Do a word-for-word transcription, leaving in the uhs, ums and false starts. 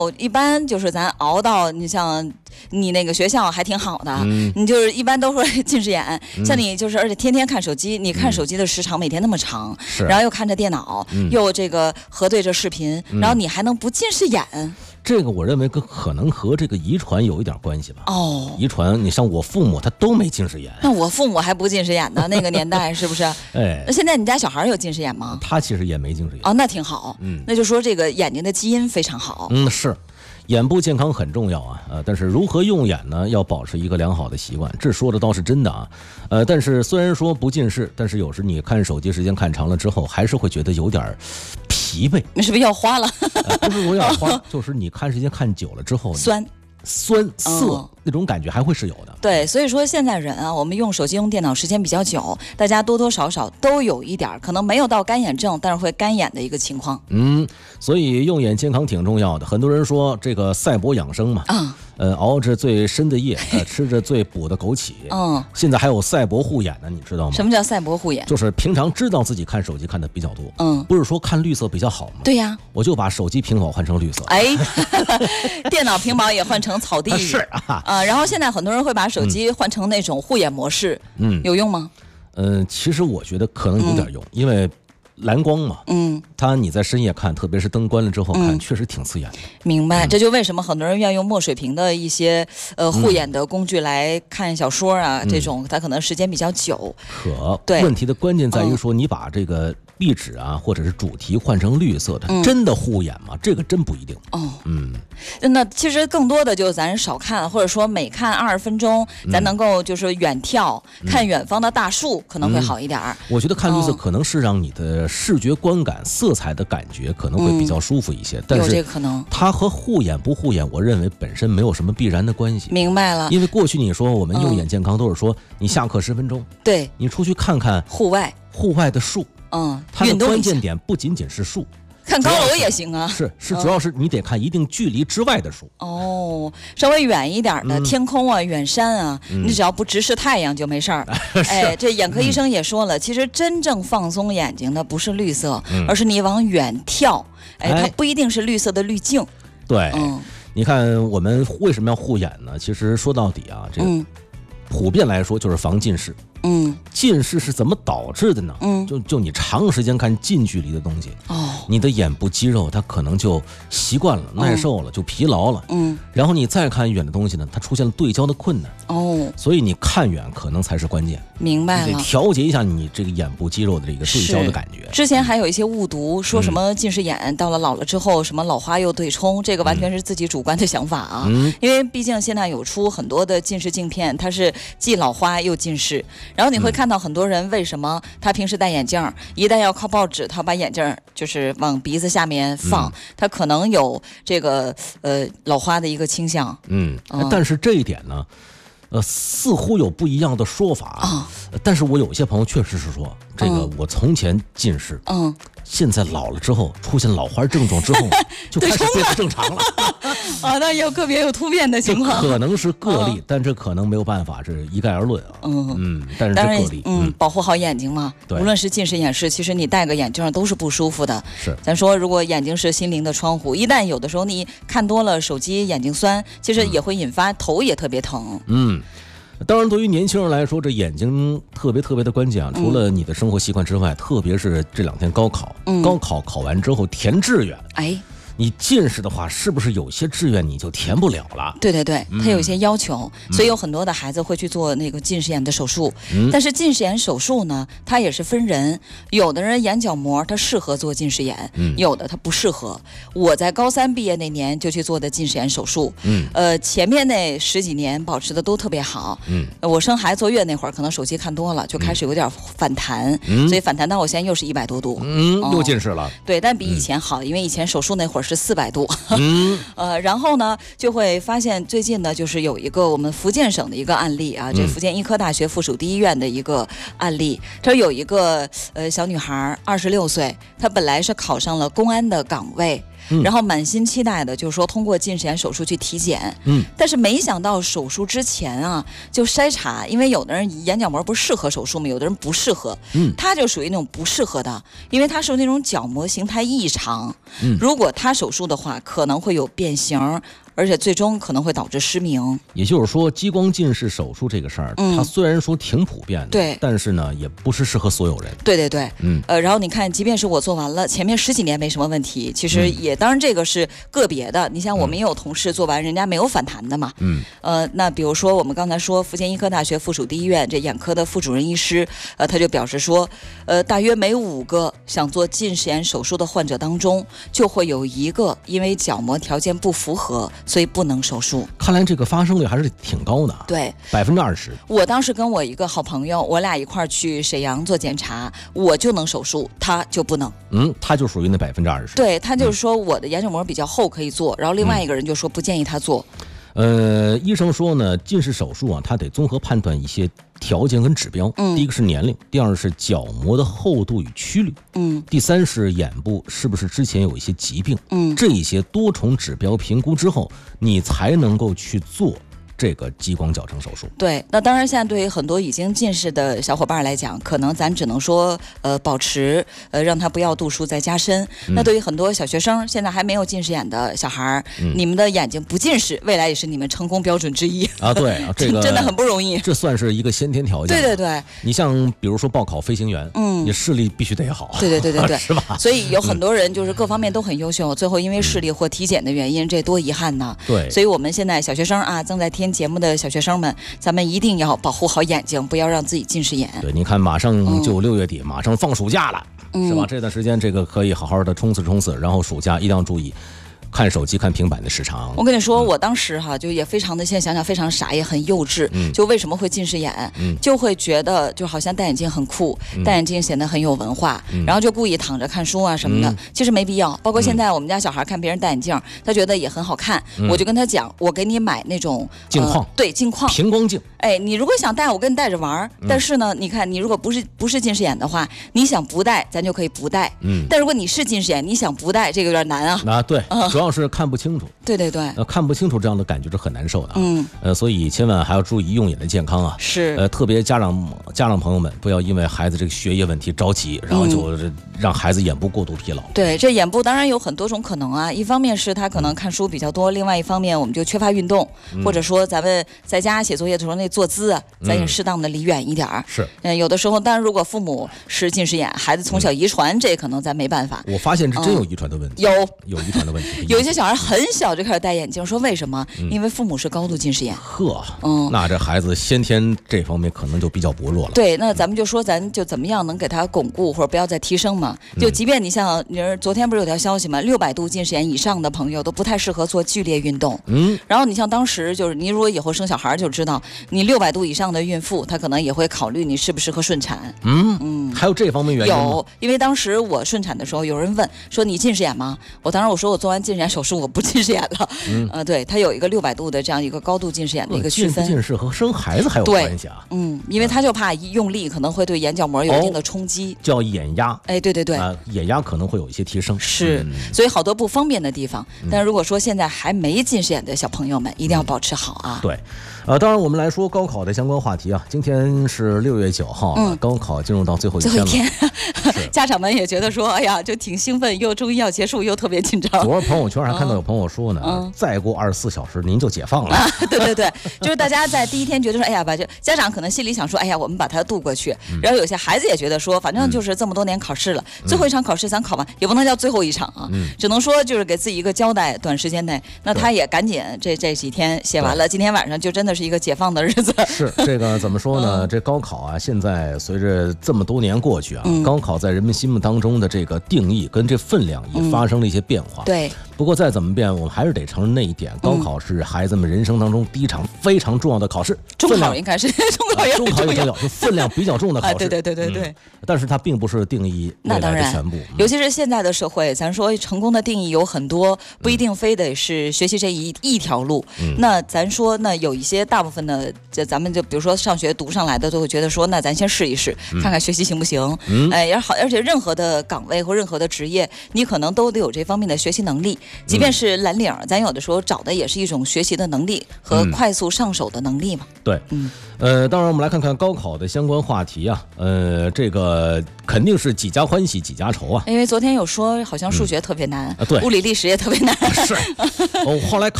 一般就是咱熬到你像你那个学校还挺好的， 嗯、 你就是一般都会近视眼、 嗯。 像你就是而且天天看手机，你看手机的时长每天那么长， 嗯、 然后又看着电脑、嗯，又这个核对着视频、嗯，然后你还能不近视眼？ 这个我认为跟可能和这个遗传有一点关系吧。 哦， 遗传，你像我父母他都没近视眼。 那我父母还不近视眼呢，那个年代是不是？ 哎， 那现在你家小孩有近视眼吗？ 他其实也没近视眼。 哦，那挺好。 嗯， 那就说这个眼睛的基因非常好。 嗯，是。眼部健康很重要啊，呃，但是如何用眼呢？要保持一个良好的习惯，这说的倒是真的啊，呃，但是虽然说不近视，但是有时你看手机时间看长了之后，还是会觉得有点疲惫。 你是不是要花了？ 呃、不是我要花，就是你看时间看久了之后， 酸。 酸涩、哦、那种感觉还会是有的。 对，所以说现在人啊，我们用手机用电脑时间比较久，大家多多少少都有一点，可能没有到干眼症，但是会干眼的一个情况。 嗯，所以用眼健康挺重要的。很多人说这个赛博养生嘛， 嗯， 呃，熬着最深的夜，呃，吃着最补的枸杞。 嗯， 现在还有赛博护眼呢，你知道吗？ 什么叫赛博护眼？ 就是平常知道自己看手机看的比较多， 嗯， 不是说看绿色比较好吗？ 对呀， 我就把手机屏保换成绿色。 哎，电脑屏保也换成草地。 是啊， 呃，然后现在很多人会把手机换成那种护眼模式，嗯，有用吗？ 嗯，其实我觉得可能有点用，嗯、因为蓝光嘛， 嗯， 它你在深夜看，特别是灯关了之后看，嗯、确实挺刺眼的。 明白，嗯、这就为什么很多人愿意用墨水屏的一些呃护眼的工具来看小说啊，嗯、这种它可能时间比较久。 可对， 问题的关键在于说，你把这个壁纸啊，或者是主题换成绿色的，嗯、真的护眼吗？这个真不一定。 哦， 嗯， 那其实更多的就咱少看，或者说每看二十分钟，咱能够就是远眺、嗯、看远方的大树，可能会好一点。 嗯、我觉得看绿色可能是让你的视觉观感、色彩的感觉可能会比较舒服一些，嗯、但是有这个可能， 它和护眼不护眼，我认为本身没有什么必然的关系。 明白了， 因为过去你说我们用眼健康都是说，你下课十分钟， 对， 你出去看看户外， 户外的树。 嗯， 它的关键点不仅仅是树， 看高楼也行啊。 是是，主要是你得看一定距离之外的树。 哦，稍微远一点的、嗯、天空啊、远山啊、 嗯， 你只要不直视太阳就没事儿。哎，这眼科医生也说了，嗯、其实真正放松眼睛的不是绿色，嗯、而是你往远眺。哎，它不一定是绿色的滤镜。 对，嗯，你看我们为什么要护眼呢？其实说到底啊，这个、嗯、普遍来说就是防近视。 嗯， 近视是怎么导致的呢？ 嗯， 就就你长时间看近距离的东西， 哦， 你的眼部肌肉它可能就习惯了、耐受了，就疲劳了。 嗯， 然后你再看远的东西呢，它出现了对焦的困难。 哦， 所以你看远可能才是关键。 明白了， 你得调节一下你这个眼部肌肉的这个对焦的感觉。 之前还有一些误读，说什么近视眼、嗯、到了老了之后什么老花又对冲，这个完全是自己主观的想法啊。 嗯， 因为毕竟现在有出很多的近视镜片，它是既老花又近视，然后你会看到很多人为什么他平时戴眼镜，一旦要靠报纸，他把眼镜就是往鼻子下面放，嗯、他可能有这个呃老花的一个倾向。 嗯，嗯但是这一点呢，呃，似乎有不一样的说法啊。哦、但是我有些朋友确实是说，这个我从前近视， 嗯， 现在老了之后出现老花症状之后，就开始变得正常了。 啊，那有个别有突变的情况， 可能是个例，哦、但这可能没有办法，这一概而论啊。 嗯嗯，但是这个例， 嗯，嗯保护好眼睛嘛。无论是近视眼视，其实你戴个眼镜都是不舒服的。 是， 咱说如果眼睛是心灵的窗户，一旦有的时候你看多了手机，眼睛酸，其实也会引发头也特别疼。 嗯。当然，对于年轻人来说，这眼睛特别特别的关键啊！除了你的生活习惯之外，嗯、特别是这两天高考， 嗯、 高考考完之后填志愿， 哎。 你近视的话，是不是有些志愿你就填不了了？ 对对对，它有一些要求，嗯、所以有很多的孩子会去做那个近视眼的手术。嗯、但是近视眼手术呢，它也是分人，有的人眼角膜它适合做近视眼， 嗯、 有的它不适合。我在高三毕业那年就去做的近视眼手术， 嗯， 呃，前面那十几年保持的都特别好。 嗯， 我生孩子坐月那会儿，可能手机看多了，就开始有点反弹， 嗯、 所以反弹到我现在又是一百多度， 嗯，又近视了。 对，但比以前好，因为以前手术那会儿是四百度。 嗯， 呃，然后呢，就会发现最近呢，就是有一个我们福建省的一个案例啊，这福建医科大学附属第一医院的一个案例，这有一个呃小女孩，二十六岁，她本来是考上了公安的岗位。 嗯、 然后满心期待的就是说通过近视眼手术去体检， 嗯， 但是没想到手术之前啊就筛查，因为有的人眼角膜不是适合手术吗？有的人不适合， 嗯， 他就属于那种不适合的，因为他是那种角膜形态异常， 嗯， 如果他手术的话，可能会有变形。而且最终可能会导致失明。 也就是说，激光近视手术这个事儿，嗯、它虽然说挺普遍的， 对， 但是呢，也不是适合所有人。 对对对， 嗯， 呃，然后你看，即便是我做完了，前面十几年没什么问题，其实也、嗯、当然这个是个别的。你像我们也有同事做完，人家没有反弹的嘛。 嗯， 呃，那比如说我们刚才说福建医科大学附属第一医院这眼科的副主任医师，呃，他就表示说，呃，大约每五个想做近视眼手术的患者当中，就会有一个因为角膜条件不符合，所以不能手术。 看来这个发生率还是挺高的， 对， 百分之二十。 我当时跟我一个好朋友，我俩一块儿去沈阳做检查，我就能手术，他就不能。 嗯，他就属于那百分之二十。 对，他就是说我的眼角膜比较厚可以做，然后另外一个人就说不建议他做。 呃，医生说呢，近视手术啊，他得综合判断一些条件跟指标。嗯，第一个是年龄，第二是角膜的厚度与曲率， 嗯， 第三是眼部是不是之前有一些疾病， 嗯， 这一些多重指标评估之后，你才能够去做这个激光矫正手术。 对，那当然现在对于很多已经近视的小伙伴来讲，可能咱只能说呃保持呃让他不要度数再加深、嗯、那对于很多小学生现在还没有近视眼的小孩、嗯、你们的眼睛不近视未来也是你们成功标准之一啊。对啊，这个真的很不容易， 这算是一个先天条件。 对对对， 你像比如说报考飞行员，嗯，你视力必须得好。 对对对对对， 是吧？ 所以有很多人就是各方面都很优秀、嗯、最后因为视力或体检的原因、嗯、这多遗憾呢。 对， 所以我们现在小学生啊，正在听节目的小学生们，咱们一定要保护好眼睛，不要让自己近视眼。 对，你看马上就六月底、嗯、马上放暑假了、 嗯、 是吧？这段时间这个可以好好的冲刺冲刺，然后暑假一定要注意看手机看平板的时长。 我跟你说、嗯、我当时哈就也非常的，现在想想非常傻也很幼稚、嗯、就为什么会近视眼、嗯、就会觉得就好像戴眼镜很酷、嗯、戴眼镜显得很有文化、嗯、然后就故意躺着看书啊什么的、嗯、其实没必要。包括现在我们家小孩看别人戴眼镜、嗯、他觉得也很好看、嗯、我就跟他讲，我给你买那种镜框、 呃、对镜框平光镜， 哎，你如果想戴我跟你戴着玩、嗯、但是呢你看你如果不是不是近视眼的话，你想不戴咱就可以不戴，嗯，但如果你是近视眼你想不戴这个有点难啊。 啊对、嗯、主要是看不清楚。 对对对， 呃，看不清楚这样的感觉是很难受的啊。 嗯， 呃，所以千万还要注意用眼的健康啊。 是， 呃，特别家长家长朋友们不要因为孩子这个学业问题着急，然后就让孩子眼部过度疲劳。 对，这眼部当然有很多种可能啊。一方面是他可能看书比较多，嗯、另外一方面我们就缺乏运动，嗯、或者说咱们在家写作业的时候那坐姿啊，咱也适当的离远一点儿。 是， 嗯，有的时候，当然如果父母是近视眼，孩子从小遗传，嗯、这可能咱没办法。 我发现是真有遗传的问题， 嗯、有有遗传的问题。 有一些小孩很小就开始戴眼镜，说为什么？嗯、因为父母是高度近视眼。 呵，嗯，那这孩子先天这方面可能就比较薄弱了。 对，那咱们就说，咱就怎么样能给他巩固，或者不要再提升嘛？就即便你像你昨天不是有条消息嘛，六百度近视眼以上的朋友都不太适合做剧烈运动。嗯，然后你像当时就是你如果以后生小孩就知道，你六百度以上的孕妇，她可能也会考虑你适不适合顺产。 嗯嗯，还有这方面原因吗？ 有，因为当时我顺产的时候，有人问说你近视眼吗？我当时我说我做完近视眼手术，我不近视眼了。嗯，呃，对，它有一个六百度的这样一个高度近视眼的一个区分。 近视和生孩子还有关系啊？ 嗯，因为他就怕一用力可能会对眼角膜有一定的冲击，哦、 叫眼压。 哎，对对对， 啊、眼压可能会有一些提升。 是，嗯、所以好多不方便的地方。但是如果说现在还没近视眼的小朋友们，一定要保持好啊。 嗯、对。呃，当然我们来说高考的相关话题啊。今天是六月九号，嗯，高考进入到最后一天了。最后一天，家长们也觉得说，哎呀，就挺兴奋，又终于要结束，又特别紧张。 昨儿朋友圈还看到有朋友说呢，嗯、再过二十四小时您就解放了。 啊、对对对，就是大家在第一天觉得说，哎呀，把这家长可能心里想说，哎呀，我们把它度过去。嗯、然后有些孩子也觉得说，反正就是这么多年考试了，嗯、最后一场考试咱考完，也不能叫最后一场啊，嗯、只能说就是给自己一个交代，短时间内，那他也赶紧这这几天写完了，今天晚上就真的是一个解放的日子。 是这个怎么说呢？嗯、这高考啊，现在随着这么多年过去啊，嗯、高考在人们心目当中的这个定义跟这分量也发生了一些变化。 对、嗯， 不过再怎么变，我们还是得承认那一点，高考是孩子们人生当中第一场非常重要的考试。 中考应该是中考也很重要，中考也重要，就分量比较重的考试。 啊、对对对对对、嗯。 但是它并不是定义未来的全部。 尤其是现在的社会，咱说成功的定义有很多，不一定非得是学习这一、嗯、一条路。嗯、那咱说，那有一些大部分的，这咱们就比如说上学读上来的，都会觉得说，那咱先试一试，嗯、看看学习行不行。嗯。哎，也好，而且任何的岗位或任何的职业，你可能都得有这方面的学习能力。即便是蓝领，咱有的时候找的也是一种学习的能力和快速上手的能力嘛。 嗯、对，嗯。呃，当然我们来看看高考的相关话题啊，呃，这个肯定是几家欢喜几家愁啊。 因为昨天有说，好像数学特别难， 嗯啊、对， 物理历史也特别难。 是，哦，后来考。